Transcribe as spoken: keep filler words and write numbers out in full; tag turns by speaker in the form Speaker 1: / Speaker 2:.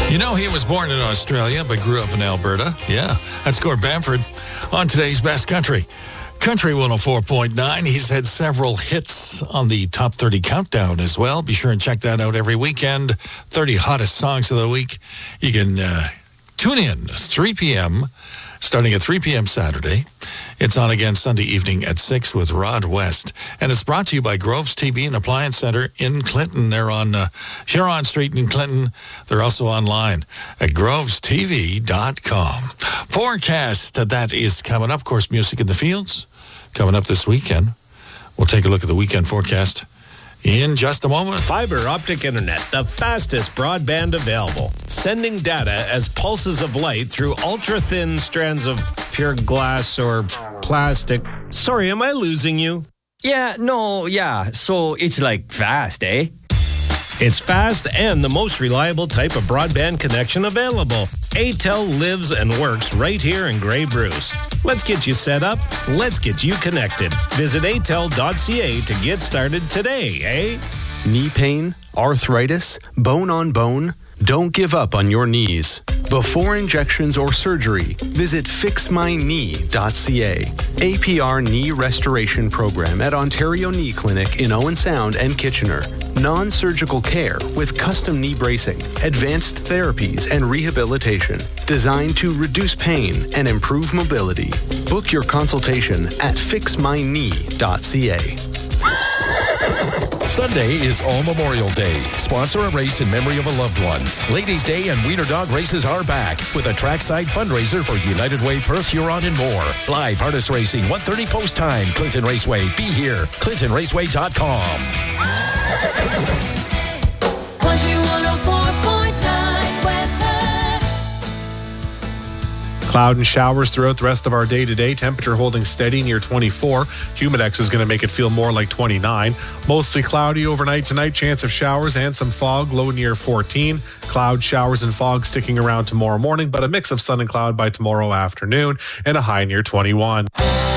Speaker 1: You know, he was born in Australia, but grew up in Alberta. Yeah, that's Gord Bamford on today's Best Country. Country one oh four point nine. He's had several hits on the Top thirty Countdown as well. Be sure and check that out every weekend. thirty hottest songs of the week. You can uh, tune in three p.m., starting at three p.m. Saturday. It's on again Sunday evening at six with Rod West. And it's brought to you by Groves T V and Appliance Center in Clinton. They're on uh, Huron Street in Clinton. They're also online at groves t v dot com. Forecast that is coming up. Of course, music in the fields coming up this weekend. We'll take a look at the weekend forecast in just a moment.
Speaker 2: Fiber optic internet, the fastest broadband available. Sending data as pulses of light through ultra-thin strands of pure glass or plastic. Sorry, am I losing you?
Speaker 3: Yeah, no, yeah. So it's like fast, eh?
Speaker 2: It's fast and the most reliable type of broadband connection available. A T E L lives and works right here in Grey Bruce. Let's get you set up. Let's get you connected. Visit a t e l dot c a to get started today, eh?
Speaker 4: Knee pain, arthritis, bone on bone? Don't give up on your knees. Before injections or surgery, visit fix my knee dot c a. A P R Knee Restoration Program at Ontario Knee Clinic in Owen Sound and Kitchener. Non-surgical care with custom knee bracing, advanced therapies, and rehabilitation designed to reduce pain and improve mobility. Book your consultation at fix my knee dot c a.
Speaker 5: Sunday is All Memorial Day. Sponsor a race in memory of a loved one. Ladies' Day and Wiener Dog races are back with a trackside fundraiser for United Way, Perth, Huron, and more. Live harness racing, one thirty post time. Clinton Raceway. Be here. clinton raceway dot com.
Speaker 6: Country one oh four point nine weather.
Speaker 7: Cloud and showers throughout the rest of our day today. Temperature holding steady near twenty-four. Humidex is going to make it feel more like twenty-nine. Mostly cloudy overnight tonight. Chance of showers and some fog. Low near fourteen. Cloud, showers, and fog sticking around tomorrow morning, but a mix of sun and cloud by tomorrow afternoon and a high near twenty-one.